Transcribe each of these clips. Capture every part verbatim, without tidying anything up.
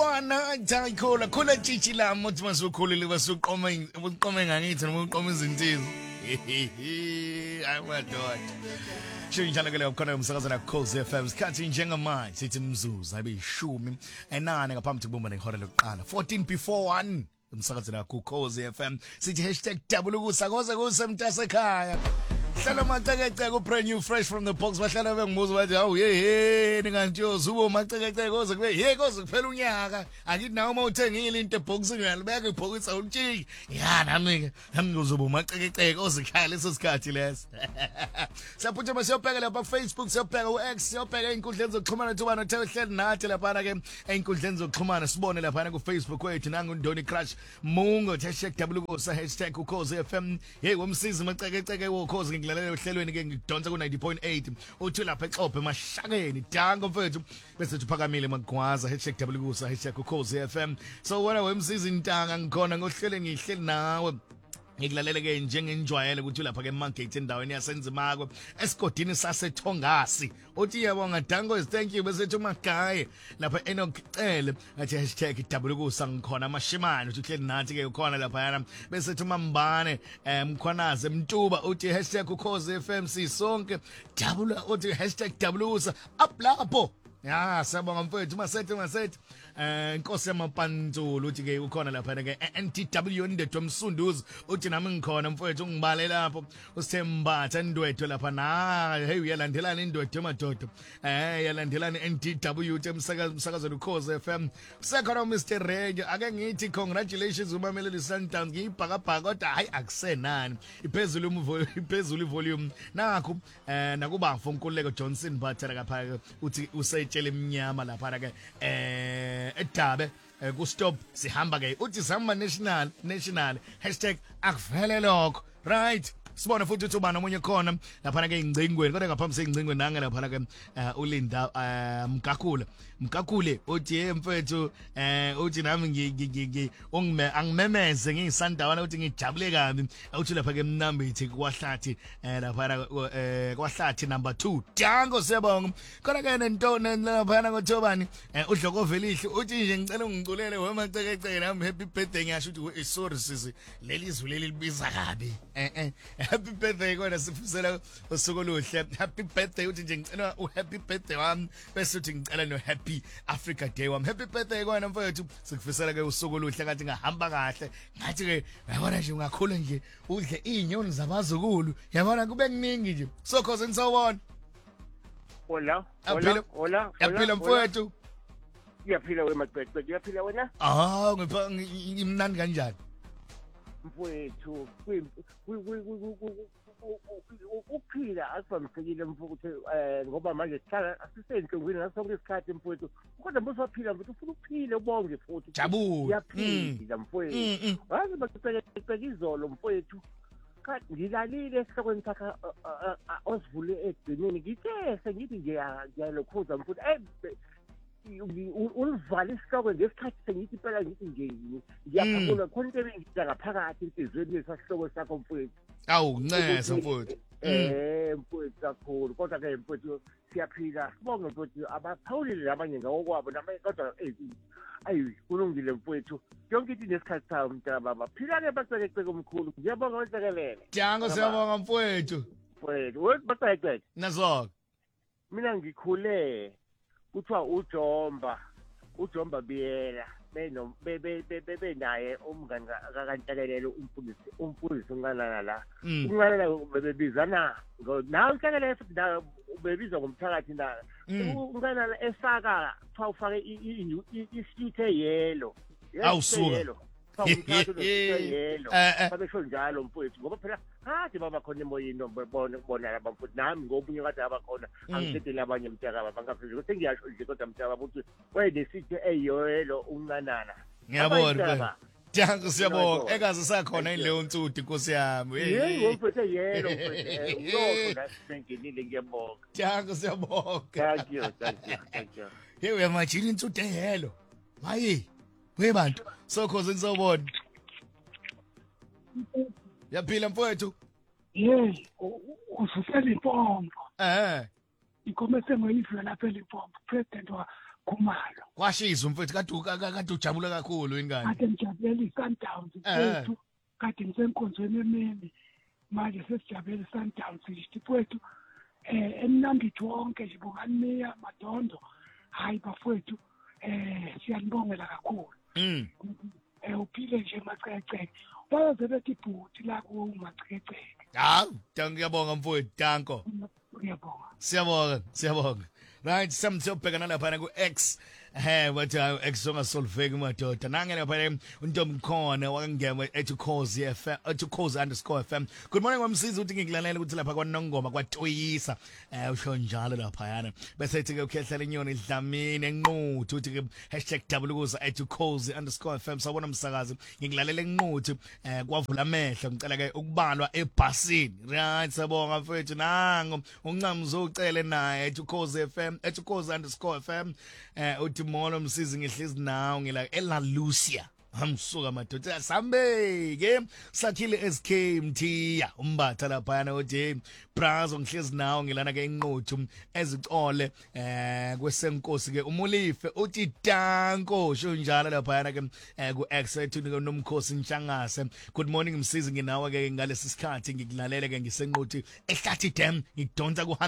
Wana Taikola, Kola Chichila, Motmas Ukuli was so coming, was coming and eating, and won't come in tears. I'm a dog. Showing Janagala of Conor Msaz and a Coast F M's catching Jenga Mine, sitting Zoos, I be shooting, and now I'm a pump to woman and Hotel fourteen before one. Msakazana kukoze F M sithi hashtag tabuluku sakoza kusemtasakaya hlala macekece ku brand new fresh from the box bahlala bengibuza bathi awu hey hey ningantshoza ubo macekece koze kube hey koze kuphela unyaka akithi nawe uma uthengile into ebox ngiyalibeka ibhokisi awulitshiki ya nami ke nami uzoba macekece koze khaya leso sikhathi leso siyaphutha masiyobheka lapha ku Facebook siyobheka u X siyobheka inkundleni zokuxhumana thubana telehleli nathi lapha ke einkundleni zokuxhumana sibone lapha ku Facebook kwethu nangu Ndoni Crush Mungo hashtag tabulukosa hashtag ukhoze F M hey womsizi macekece ukhoze ngilalele uhlelweni ke ngidonsa ku ninety point eight uthi lapha exophe emashakeni dango mfethu bese tuphakamile magwaza hashtag tabulukosa hashtag ukhoze F M so wena wemsizi intanga ngikhona ngohlele ngihleli nawe ngikulalele ke njengenjwayele ukuthi lapha ke market endaweni yasenzimakwe esigodini sasethongasi uthi yabonga dango thank you bese thumagaye lapha enokcele athi hashtag tabulukusa ngikhona amashimane uthi hleli nathi ke ukhona lapha yana bese thumambane mkhwanaze mtuba uthi hashtag ukhoze F M sisonke tabula uthi hashtag tabulukusa up lapho ya sabonga mfethu masethe masethe eh inkosi yamapantsulu uthi ke ukhona lapha ke N T W ndedwe msunduzi uthi nami ngikhona mfethu ngibale lapho usithembatha ndwetwe lapha na hey uyalandelana indwetwe madodo eh yalandelana N T W uthi emsakazweni ukhoze F M sekhona Mister Radio ake ngithi congratulations umameleli Sundowns ngiyibhakabhaka kodwa hayi akusenani iphezulu umvo iphezulu ivolume nakho eh nakuba mfonkuleko Johnson Butter lapha uthi use tshele emnyama lapha ke eh edabe ku stop sihamba ke uthi sihamba national national hashtag akuvele lokho right sibona futhi uthi ubani omunye khona lapha ke ingcingweni kodwa ngaphambi sengcingweni nanga lapha ke ulinda mkakula mkakule uthi emfethu eh uthi nami ngi ongime angimemeze ngiyisandawana uthi ngijabule kabi uthi lapha ke mnambithi kwahlathi lapha kwahlathi number two dango siyabonga kodwa ke nentona lapha ngothobani udlokovelihle uthi nje ngicela ungiculele wemacekece nami happy birthday ngiyasho uthi sorry sisi leli izwi leli libiza kabi eh eh happy birthday kona sifusela usuku oluhle happy birthday uthi nje ngicela u happy birthday wami bese uthi ngicela no happy Africa Day wami happy birthday kona mfethu sikufisela ke usuku oluhle ngathi ngahamba kahle ngathi ke yabona nje ungakhula nje udle inyoni zabazukulu yabona kube kuningi nje sokhoze nisawona hola hola hola yaphila mfethu yaphila we macece yaphila wena ah ngipha ngimnandi kanjani mfowethu ukuphila asibamsekile mfowethu eh ngoba manje sihlala asisenhlungwini ngaso kulesikhathi mfowethu kodwa mbuso waphila mfowethu ufuna ukuphila ubonge futhi jabula yaphila mfowethu wazi baceceka izolo mfowethu kanti ngilalile esihlokweni sakhe osivule egcineni ngithe sengithi nje ngiyalokhuza mfowethu eh ulivale isihloko ngesikhathi sengithi phela ngithi nje ngiyakhabula khona into engizila ngaphakathi inhlizweni lesasihloko sakho mfowethu awu ncesa mfowethu eh mfowethu kakhulu kodwa ke mfowethu siyaphila sibonge mfowethu abaphawulile labanye ngawokwabo namanye kodwa ayi kulungile mfowethu yonke into nesikhathi sayo mntana baba phila ke bacekeceke omkhulu ngiyabonga wesekelele dango siyabonga mfowethu mfowethu wena bacekeceke nazo mina ngikhule kuthiwa ujomba ujomba biyela beno bebe bebe naye umngani kakantelelelo umfundisi umfundisi unganana la unganana bebizana nawe kanele futhi la bebizwa ngomthakathi la unganana esaka kuthiwa ufake i-suit eyelo awusuka yelo babesho njalo mfowethu ngoba phela kade baba khona emoyini bona bona laba mfowethu nami ngobunye kade abakhona angithethe abanye mtaka baba ngafike ukuthi ngiyasho nje kodwa mtaka ukuthi wayede sithi eyelo uncanana ngiyabona dango siyabonga ekaze sakhona ileyo nsudi inkosi yami yebo mfowethu yelo mfowethu lokho ngasengenile ngiyabonga dango siyabonga thank you thank you thank you hey uyamajila insudi eyelo hayi webantu sokhoze nisobona yaphila mfowethu hey usufela impompo eh ikhomese ngoyivela lapha empompo president wa Khumalo. Kwashisa umfethu kade kade ujabula kakhulu ingane. Kade ngijabulela iSundowns mfethu. Kade ngisenkonzweni emini. Manje sesijabulela iSundowns nje mfethu. Eh emnambithi wonke nje bokaniya Madondo. Hayi bafowethu eh siyanibongela kakhulu. Mm. Eh uphile nje macece. Baze bethi ibhuti la ku macece. Hawu, ngiyabonga mfowethu, danko. Ngiyabonga. Siyabonga, siyabonga. Right, samthobhekana lapha ku X. Eh bathi X ongasolveki madoda. Nange lapha untombi khona wakangema ethi Khosi F M, ethi Khosi underscore F M. Good morning wamsiza ukuthi ngilalela ukuthi lapha kwaNongoma kwatoyisa. Eh usho njalo lapha yana. Bese ethi ke ukhehlela inyoni idlamini enquthu uthi ke hashtag double ukuza ethi Khosi underscore F M. Sawubona umsakazi. Ngilalela enquthu eh kwavula amehlo ngicela ke ukubalwa ebhasini. Right, sabonga mfethu nango uncamo uzocela naye ethi Khosi F M, ethi Khosi underscore F M. Eh uthi molo msizi ngihlezi nawo ngila ela Lucia hamsuka madoda sambeke sakhile S K Mthiya umbatha lapha yana uthi brazo ngihlezi nawo ngilana ke inquthu ezicole eh kwesenkosi ke umulife uthi danko sho njalo lapha yana ke ku X ethi nomkhosi Nshangase. Good morning msizi nginawe ke ngalesi sikhathi ngikulalele ke ngisenquthu ehlathi dam ngidonsa ku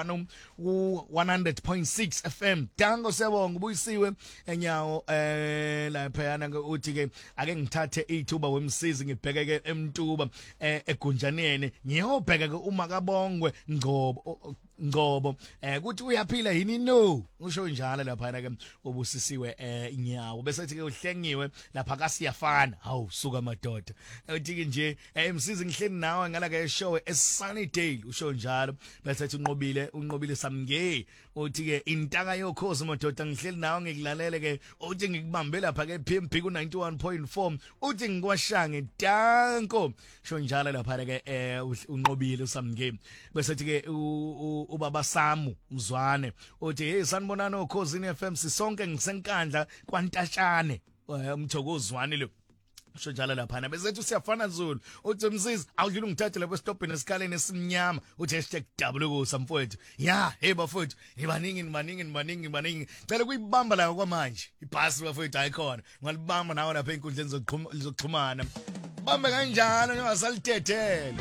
one hundred point six F M. Danko siyabonga ubuyisiwe enyawo eh lapha yana ke uthi ke ake ngithathe ithuba wemsizi ngibheke ke emntuba egunjaneni ngiyobheka ke uma kabongwe Ngcobo Ngcobo eh kuthi uyaphila yini no usho njalo lapha ke ubusisiwe eh inyawo bese ethi ke uhlengiwe lapha kasiyafana hawu suka madoda uthi ke nje emsizi ngihleli nawe ngala ke show eSunnydale usho njalo bese ethi unqobile unqobile samnge uthi ke intaka yokhozi madoda ngihleli nawe ngikulalele ke uthi ngikubambe lapha ke P M B ku ninety-one point four uthi ngikwashange danko sho njalo lapha ke eh unqobile usamnge bese ethi ke ubaba Samu Mzwane uthi hey sanibonana okhosini F M sisonke ngisenkandla kwantatshane umthokozwane lo sho njalo lapha besethu siyafana Zulu uthi msisi awudlula ngithathe lapha stopini esikhaleni esimnyama uthi hashtag double ukusa mfowethu ya hey bafowethu ibaningi ibaningi ibaningi ibaningi cela kuyibamba la kwamanje ibhasi bafowethu ayikhona ngalibamba nawe lapha enkundleni zokuxhumana bambe kanjalo ngingasalitethele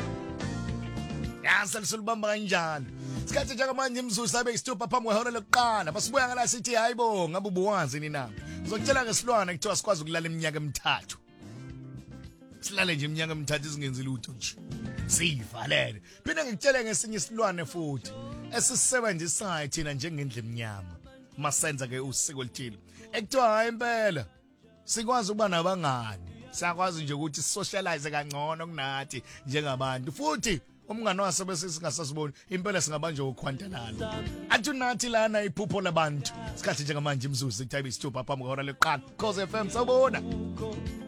ya salisulibamba kanjalo sikhathi njengamanje imzuzu sabe isithupha phambi kwehora lokuqala basibuya ngala sithi hayibo ngabe ubuwazi nina ngizokutshela ngesilwane kuthiwa sikwazi ukulala iminyaka emithathu silale nje iminyaka emithathu isingenzi lutho nje sivalele phinde ngikutshele ngesinye isilwane futhi esisebenzisayo thina njengendle eminyama masenza ke usiko lithile ekuthiwa hayi impela sikwazi ukuba nabangani siyakwazi nje ukuthi socialize kangcono kunathi njengabantu futhi umngane wasebe singasasiboni impela singabanje ukhwantelana athi nathi lana iphupho labantu sikhathi njengamanje imzuzu ekuthiwa isithupha phambi kwehora leqala Khosi F M sawubona